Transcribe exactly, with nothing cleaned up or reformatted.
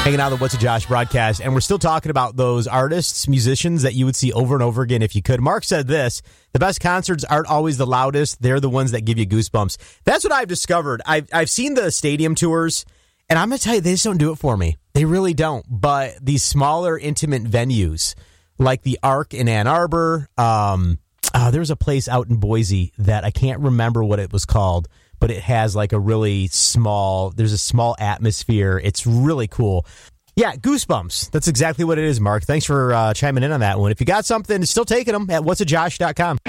Hanging out on the What's a Josh broadcast, and we're still talking about those artists, musicians that you would see over and over again if you could. Mark said this, the best concerts aren't always the loudest. They're the ones that give you goosebumps. That's what I've discovered. I've, I've seen the stadium tours, and I'm going to tell you, they just don't do it for me. They really don't. But these smaller, intimate venues, like the Arc in Ann Arbor, um, uh, there's a place out in Boise that I can't remember what it was called, but it has like a really small, there's a small atmosphere. It's really cool. Yeah, goosebumps. That's exactly what it is, Mark. Thanks for uh, chiming in on that one. If you got something, still taking them at what's a josh dot com.